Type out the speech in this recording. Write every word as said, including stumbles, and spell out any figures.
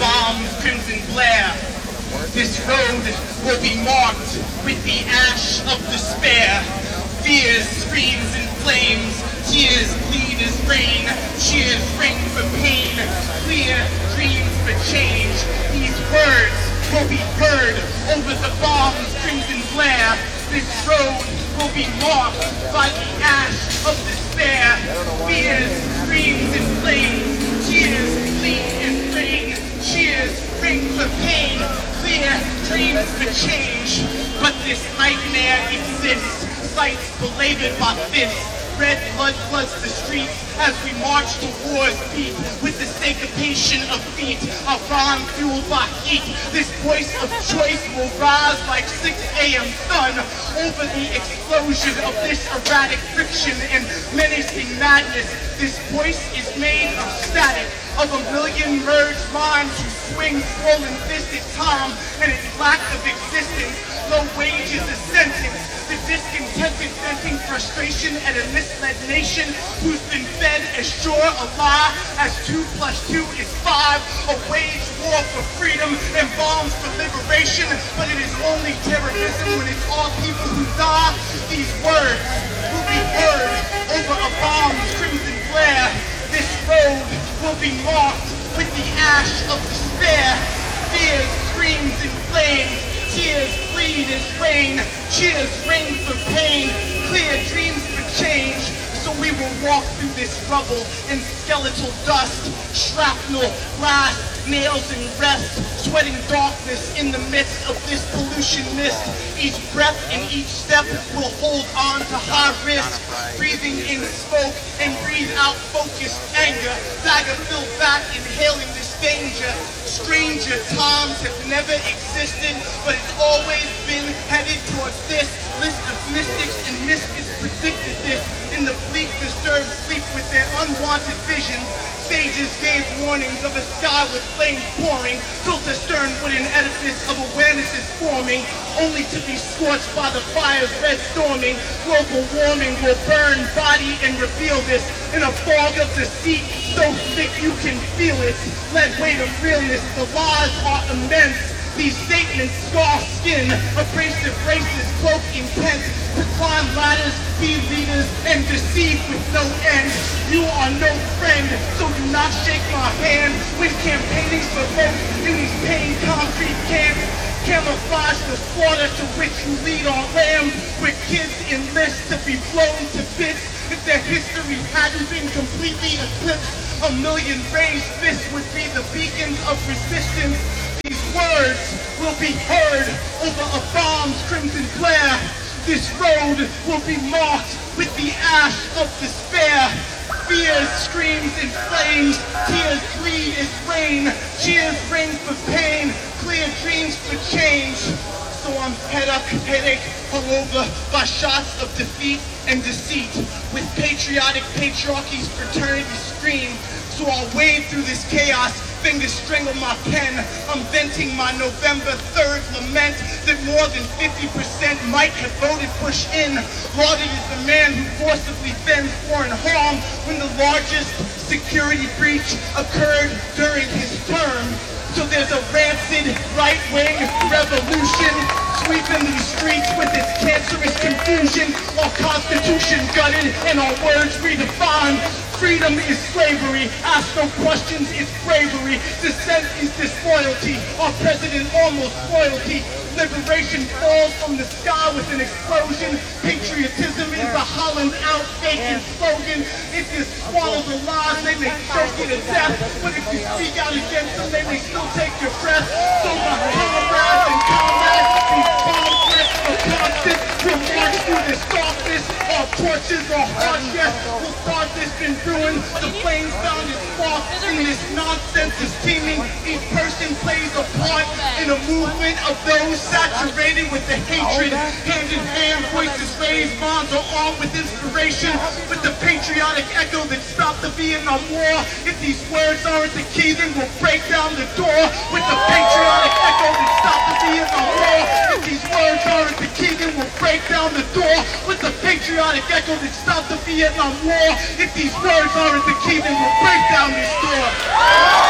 bomb's crimson glare. This road will be marked with the ash of despair. Fear screams in flames, tears bleed as rain, cheers ring for pain, clear dreams for change. These words will be heard over the bomb's crimson glare. This road will be marked by the ash of despair. Fears screams in flames, tears bleed as rain, cheers ring for pain, clear dreams for change. But this nightmare exists, sights belabored by fists. Red blood floods the streets as we march towards beat with the syncopation of feet, a rhyme fueled by heat. This voice of choice will rise like six a m sun over the explosion of this erratic friction and menacing madness. This voice is made of static, of a million merged minds who swing swollen fisted time and its lack of existence. Low wages a sentence. The discontented venting frustration at a misled nation who's been fed as sure a lie as two plus two is five. A wage war for freedom and bombs for liberation, but it is only terrorism when it's all people who die. These words will be heard over a bomb's crimson glare. This road will be marked with the ash of despair. Fear screams in flames, tears bleed as rain, cheers ring for pain, clear dreams for change. So we will walk through this rubble and skeletal dust, shrapnel, glass, nails and rest, sweating darkness in the midst of this pollution mist. Each breath and each step will hold on to high risk, breathing in smoke and breathe out focused anger, dagger filled back, inhaling this danger. Stranger times have never existed, but it's always been headed towards this. List of mystics and mystics predicted this. In the bleak, disturbed sleep with their unwanted visions, sages gave warnings of a sky with flames pouring, built a stern wooden edifice of awareness is forming, only to be scorched by the fire's red storming. Global warming will burn body and reveal this in a fog of deceit, so thick you can feel it. Lead weight of realness, the lies are immense. These statements scar skin, abrasive races cloak intent, to climb ladders, be leaders, and deceive with no end. You are no friend, so do not shake my hand when campaigning for votes in these paying concrete camps. Camouflage the slaughter to which you lead our lambs, where kids enlist to be blown to bits. If their history hadn't been completely eclipsed, a million raised fists would be the beacons of resistance. These words will be heard over a bomb's crimson glare. This road will be marked with the ash of despair. Fear screams in flames, tears bleed as rain, cheers ring for pain, clear dreams for change. So I'm head up, headache, hung over by shots of defeat and deceit. With patriotic patriarchy's fraternity scream, so I'll wade through this chaos, fingers strangle my pen. I'm venting my November third lament that more than fifty percent might have voted push in. Lauded is the man who forcibly fends foreign harm when the largest security breach occurred during his term. So there's a rancid right-wing revolution sweeping these streets with its cancerous confusion. Our Constitution gutted and our words redefined. Freedom is slavery, ask no questions, it's bravery. Dissent is disloyalty, our president almost royalty. Liberation falls from the sky with an explosion. Patriotism is a hollowed out vacant slogan. If you swallow the lies, they may choke you to death. But if you speak out against them, they may still take your breath. So my comrades and comrades, these bomb threats are constant. We'll march through this darkness. Our torches are hard, yes. We'll start this in ruin. The flames found its spark in this nonsense is teeming. Each person plays a part in a movement of those saturated with the hatred. Hand in hand, voices raised, bonds are armed with inspiration. With the patriotic echo that stopped the Vietnam War. If these words aren't the key, then we'll break down the door. With the patriotic echo that stopped the Vietnam War. If these words aren't the key, then we'll break down the door. With the patriotic echo that stopped the Vietnam War. If these words aren't the key, then we'll break down this door.